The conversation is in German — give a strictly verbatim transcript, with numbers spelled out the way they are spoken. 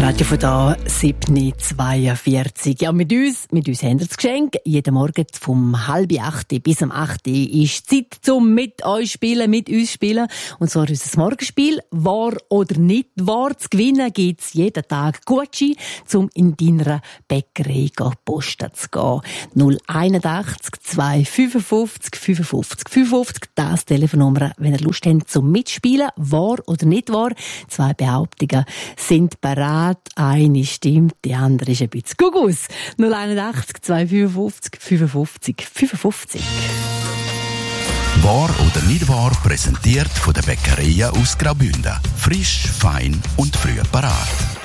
Radio von da, sieben Uhr zweiundvierzig. Ja, mit uns, mit uns haben wir das Geschenk. Jeden Morgen vom halb acht bis um acht ist Zeit, zum mit euch spielen, mit uns spielen. Und zwar unser Morgenspiel. Wahr oder nicht wahr? Zu gewinnen gibt es jeden Tag Gucci, um in deiner Bäckerei posten zu gehen. null einundachtzig zwei fünfundfünfzig fünfundfünfzig fünfundfünfzig, das Telefonnummer, wenn ihr Lust habt zum Mitspielen. Wahr oder nicht wahr? Zwei Behauptungen sind bereit. Eine stimmt, die andere ist ein bisschen Gugus. null einundachtzig zwei fünfundfünfzig fünfundfünfzig fünfundfünfzig. Wahr oder nicht wahr, präsentiert von der Bäckerei aus Graubünden. Frisch, fein und früh parat.